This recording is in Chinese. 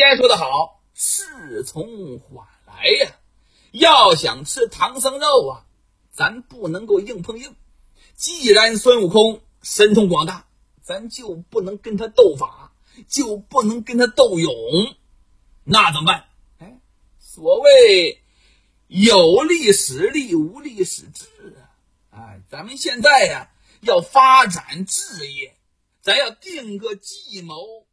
爷说得好，事从缓来呀。要想吃唐僧肉啊，咱不能够硬碰硬。既然孙悟空神通广大，咱就不能跟他斗法，就不能跟他斗勇。那怎么办？所谓有力使力，无力使智啊！咱们现在呀，要发展志业，咱要定个计谋，